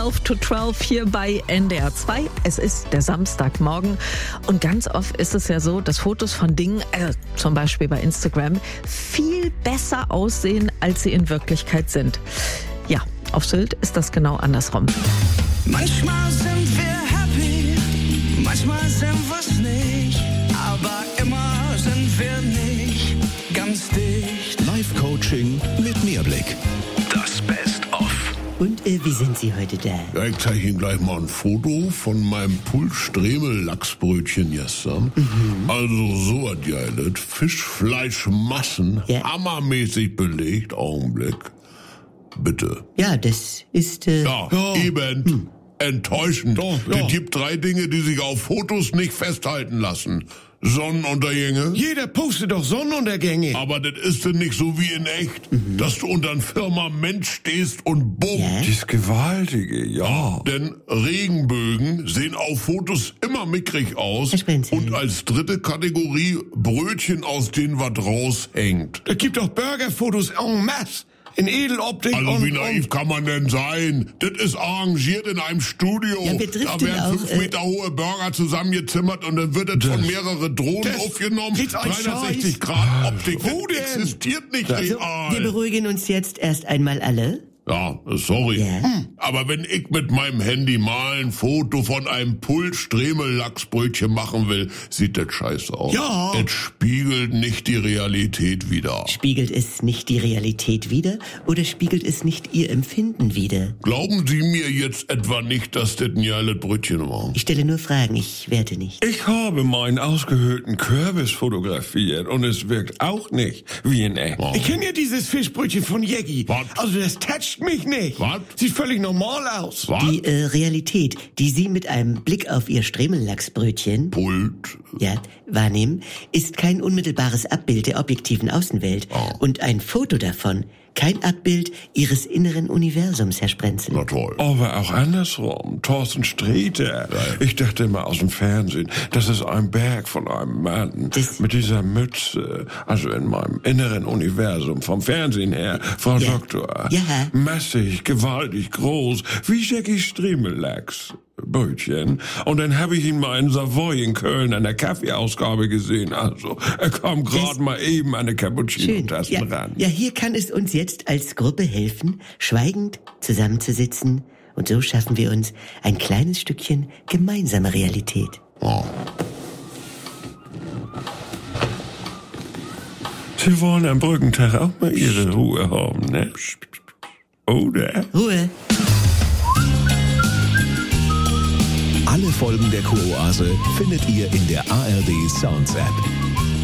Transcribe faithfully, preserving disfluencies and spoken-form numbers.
elf to zwölf hier bei N D R zwei. Es ist der Samstagmorgen und ganz oft ist es ja so, dass Fotos von Dingen, äh, zum Beispiel bei Instagram, viel besser aussehen, als sie in Wirklichkeit sind. Ja, auf Sylt ist das genau andersrum. Manchmal sind wir happy, manchmal sind wir's nicht, aber immer sind wir nicht ganz dicht. Live-Coaching mit Mehrblick. Das Best-of. Und äh, wie sind Sie heute da? Ja, ich zeige Ihnen gleich mal ein Foto von meinem Pulstremel-Lachsbrötchen gestern. Mhm. Also so hat geilet. Fischfleischmassen, ja. Hammermäßig belegt. Augenblick. Bitte. Ja, das ist... Äh ja, ja, eben. Hm. Enttäuschend. Doch, ja. Es gibt drei Dinge, die sich auf Fotos nicht festhalten lassen. Sonnenuntergänge. Jeder postet doch Sonnenuntergänge. Aber das ist denn nicht so wie in echt, mhm. dass du unter einem Firmament stehst und bumm. Ja? Das Gewaltige, ja. Denn Regenbögen sehen auf Fotos immer mickrig aus. Und als dritte Kategorie Brötchen, aus denen was raushängt. Es gibt doch Burgerfotos en masse. In Edeloptik. Also und, wie naiv und kann man denn sein? Das ist arrangiert in einem Studio. Ja, da werden fünf Meter äh, hohe Burger zusammengezimmert und dann wird es von mehreren Drohnen aufgenommen. dreihundertsechzig Grad Optik. Wo denn? Existiert nicht also, real. Wir beruhigen uns jetzt erst einmal alle. Ja, sorry. Yeah. Hm. Aber wenn ich mit meinem Handy mal ein Foto von einem Pulstremel-Lachsbrötchen machen will, sieht das scheiße aus. Ja. Es spiegelt nicht die Realität wider. Spiegelt es nicht die Realität wider oder spiegelt es nicht Ihr Empfinden wider? Glauben Sie mir jetzt etwa nicht, dass das ein geiles Brötchen war? Ich stelle nur Fragen, ich werte nicht. Ich habe meinen ausgehöhlten Kürbis fotografiert und es wirkt auch nicht wie in echt. Oh. Ich kenne ja dieses Fischbrötchen von Jeggi. Was? Also das toucht mich nicht. Was? Sieht völlig normal aus. Was? Die äh, Realität, die Sie mit einem Blick auf Ihr Stremellachsbrötchen Pult. ja, wahrnehmen, ist kein unmittelbares Abbild der objektiven Außenwelt Oh. und ein Foto davon kein Abbild Ihres inneren Universums, Herr Sprenzel. Na toll. Aber auch andersrum. Thorsten Sträter. Ich dachte immer aus dem Fernsehen, das ist ein Berg von einem Mann Das mit dieser Mütze. Also in meinem inneren Universum, vom Fernsehen her, Frau Ja. Doktor. Ja. Massig, gewaltig groß, wie Jackie Stremellachs. Brötchen. Und dann habe ich ihn mal in Savoy in Köln an der Kaffeeausgabe gesehen. Also, er kam gerade mal eben an eine Cappuccino-Tasse ja, ran. ja, hier kann es uns jetzt als Gruppe helfen, schweigend zusammenzusitzen. Und so schaffen wir uns ein kleines Stückchen gemeinsame Realität. Oh. Sie wollen am Brückentag auch mal Ihre Ruhe haben, ne? Oder? Ruhe! Alle Folgen der Kuroase findet ihr in der A R D Sounds App.